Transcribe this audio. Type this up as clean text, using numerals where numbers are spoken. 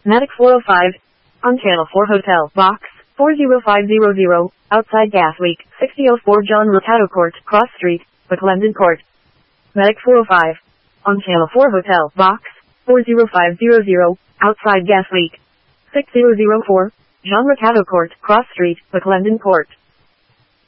Medic 405. On Channel 4 Hotel. Box 40500. Outside gas leak. 6004 John Mercado Court. Cross Street. McClendon Court. Medic 405. On Channel 4 Hotel. Box 40500. Outside gas leak. 6004 John Mercado Court. Cross Street. McClendon Court.